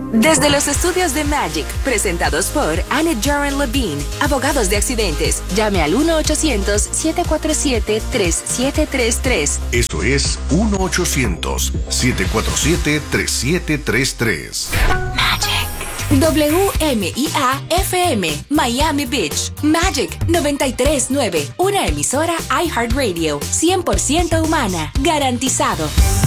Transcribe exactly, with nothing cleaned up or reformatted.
Desde los estudios de Magic, presentados por Annette Jaren Levine, abogados de accidentes. Llame al uno ochocientos, siete cuatro siete, tres siete tres tres. Eso es uno ochocientos, siete cuatro siete, tres siete tres tres. Magic. W M I A F M, Miami Beach. Magic noventa y tres nueve. Una emisora iHeartRadio. cien por ciento humana. Garantizado.